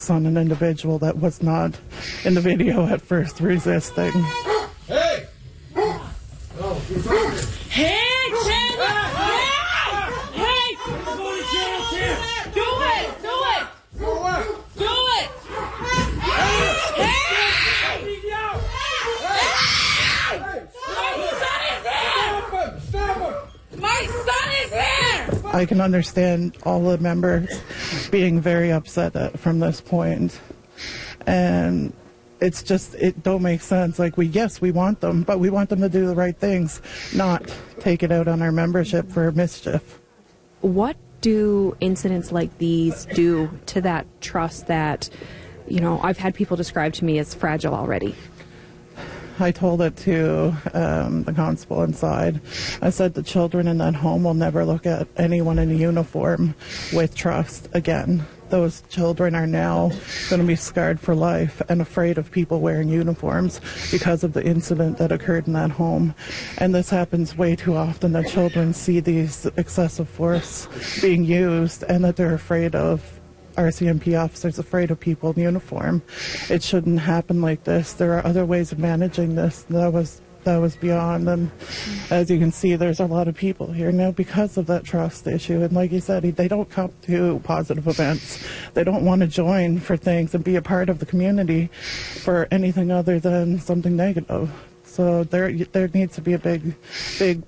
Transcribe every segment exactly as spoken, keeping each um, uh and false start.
on an individual that was not in the video at first resisting. Hey! Oh, hey, Jen! Hey! Hey! Do it! Do it! Do it! Hey! My son is here! Stop him! My son is here! I can understand all the members being very upset at, from this point, and it's just, it don't make sense. Like, we, yes, we want them, but we want them to do the right things, not take it out on our membership for mischief. What do incidents like these do to that trust that, you know, I've had people describe to me as fragile already? I told it to um, the constable inside. I said the children in that home will never look at anyone in a uniform with trust again. Those children are now going to be scarred for life and afraid of people wearing uniforms because of the incident that occurred in that home. And this happens way too often, that children see these excessive force being used and that they're afraid of R C M P officers, afraid of people in uniform. It shouldn't happen like this. There are other ways of managing this. That was that was beyond. And as you can see, there's a lot of people here now because of that trust issue. And like you said, they don't come to positive events. They don't want to join for things and be a part of the community for anything other than something negative. So there there needs to be a big, big,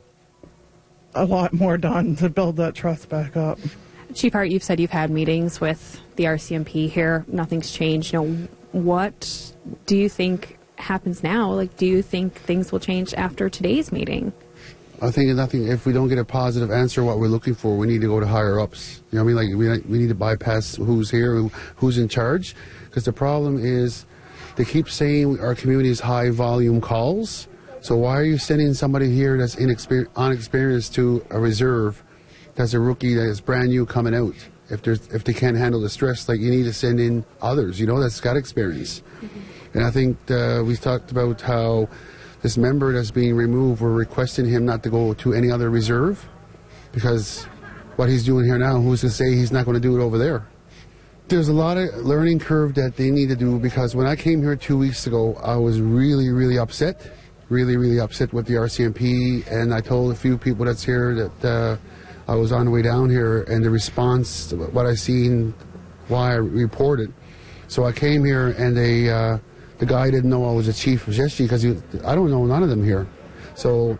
a lot more done to build that trust back up. Chief Hart, you've said you've had meetings with the R C M P here. Nothing's changed. You know, what do you think happens now? Like, do you think things will change after today's meeting? I think nothing. If we don't get a positive answer, what we're looking for, we need to go to higher ups. You know what I mean? Like, we we need to bypass who's here, who, who's in charge, because the problem is they keep saying our community is high volume calls. So why are you sending somebody here that's inexper- unexperienced to a reserve? That's a rookie that is brand new coming out. If there's, if they can't handle the stress, like, you need to send in others, you know, that's got experience. Mm-hmm. And I think uh, we talked about how this member that's being removed, we're requesting him not to go to any other reserve, because what he's doing here now, who's to say he's not going to do it over there? There's a lot of learning curve that they need to do, because when I came here two weeks ago, I was really, really upset, really, really upset with the R C M P, and I told a few people that's here that uh, I was on the way down here, and the response to what I seen, why I reported. So I came here, and they, uh, the guy didn't know I was the chief of G S G, because I don't know none of them here. So,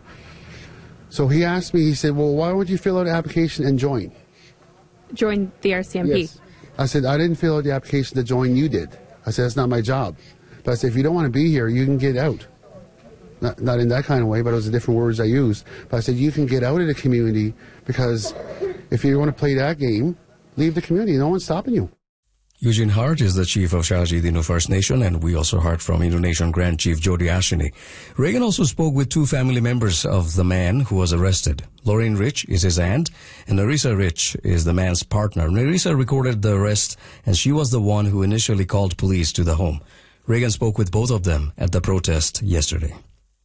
so he asked me, he said, well, why don't you fill out an application and join? Join the R C M P? Yes. I said, I didn't fill out the application to join, you did. I said, that's not my job. But I said, if you don't want to be here, you can get out. Not, not in that kind of way, but it was the different words I used. But I said, you can get out of the community, because if you want to play that game, leave the community. No one's stopping you. Eugene Hart is the chief of Shajidino First Nation, and we also heard from Indonesian Grand Chief Jody Ashini. Reagan also spoke with two family members of the man who was arrested. Lorraine Rich is his aunt, and Narisa Rich is the man's partner. Narisa recorded the arrest, and she was the one who initially called police to the home. Reagan spoke with both of them at the protest yesterday.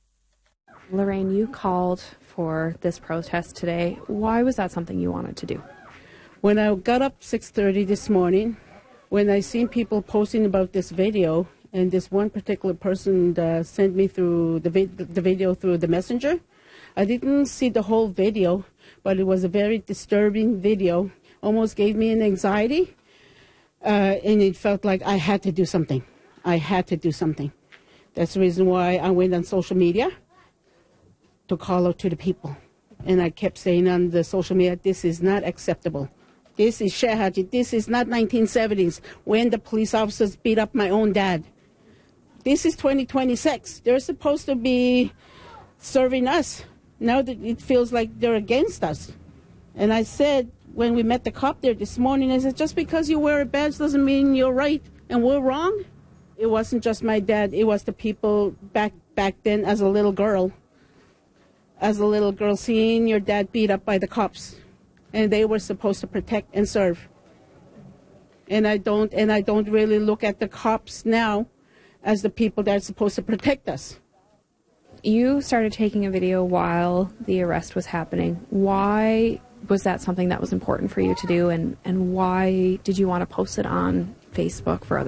Lorraine, you called for this protest today. Why was that something you wanted to do? When I got up six thirty this morning, when I seen people posting about this video, and this one particular person uh, sent me through the, vi- the video through the messenger, I didn't see the whole video, but it was a very disturbing video. Almost gave me an anxiety, uh, and it felt like I had to do something. I had to do something. That's the reason why I went on social media to call out to the people. And I kept saying on the social media, this is not acceptable. This is Shahaji. This is not nineteen seventies when the police officers beat up my own dad. This is twenty twenty-six. They're supposed to be serving us. Now that it feels like they're against us. And I said, when we met the cop there this morning, I said, just because you wear a badge doesn't mean you're right and we're wrong. It wasn't just my dad. It was the people back back then as a little girl. As a little girl, seeing your dad beat up by the cops. And they were supposed to protect and serve. And I don't and I don't really look at the cops now as the people that are supposed to protect us. You started taking a video while the arrest was happening. Why was that something that was important for you to do, and, and why did you want to post it on Facebook for other